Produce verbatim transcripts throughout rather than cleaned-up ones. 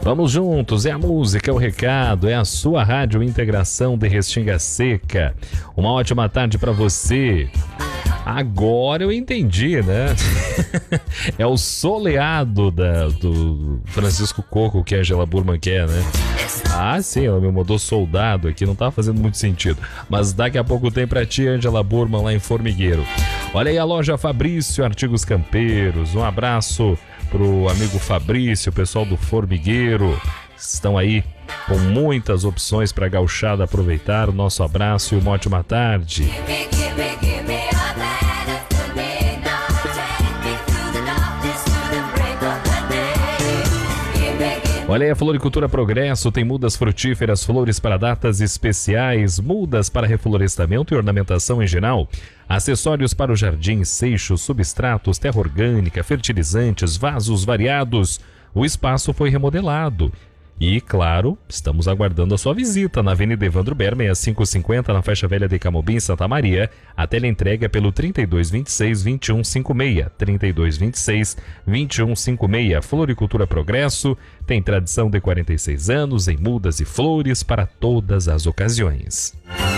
Vamos juntos, é a música, é o recado, é a sua Rádio Integração de Restinga Seca. Uma ótima tarde para você. Agora eu entendi, né? É o soleado da, do Francisco Coco que a Angela Burman quer, né? Ah, sim, ela me mandou soldado aqui, não tá fazendo muito sentido. Mas daqui a pouco tem pra ti, Angela Burman, lá em Formigueiro. Olha aí a loja Fabrício, artigos campeiros. Um abraço pro amigo Fabrício, o pessoal do Formigueiro. Estão aí com muitas opções pra gauchada aproveitar. O nosso abraço e uma ótima tarde. Olha aí, a Floricultura Progresso tem mudas frutíferas, flores para datas especiais, mudas para reflorestamento e ornamentação em geral, acessórios para o jardim, seixos, substratos, terra orgânica, fertilizantes, vasos variados. O espaço foi remodelado. E, claro, estamos aguardando a sua visita na Avenida Evandro Ber, sessenta e cinco cinquenta, na Faixa Velha de Camobim, Santa Maria. A teleentrega pelo trinta e dois vinte e seis, vinte e um cinquenta e seis. trinta e dois vinte e seis, vinte e um cinquenta e seis. Floricultura Progresso tem tradição de quarenta e seis anos em mudas e flores para todas as ocasiões.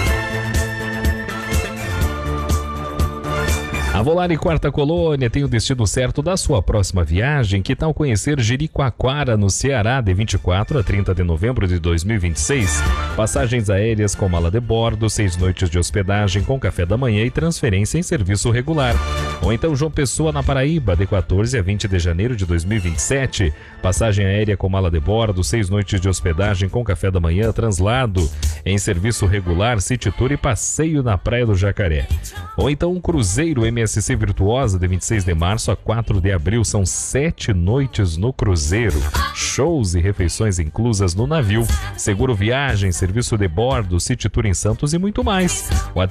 A Volare Quarta Colônia tem o destino certo da sua próxima viagem. Que tal conhecer Jericoacoara, no Ceará, de vinte e quatro a trinta de novembro de dois mil e vinte e seis? Passagens aéreas com mala de bordo, seis noites de hospedagem com café da manhã e transferência em serviço regular. Ou então João Pessoa, na Paraíba, de quatorze a vinte de janeiro de dois mil e vinte e sete. Passagem aérea com mala de bordo, seis noites de hospedagem com café da manhã, translado em serviço regular, city tour e passeio na Praia do Jacaré. Ou então um cruzeiro M S C Virtuosa, de vinte e seis de março a quatro de abril. São sete noites no cruzeiro, shows e refeições inclusas no navio, seguro viagem, serviço de bordo, city tour em Santos e muito mais. O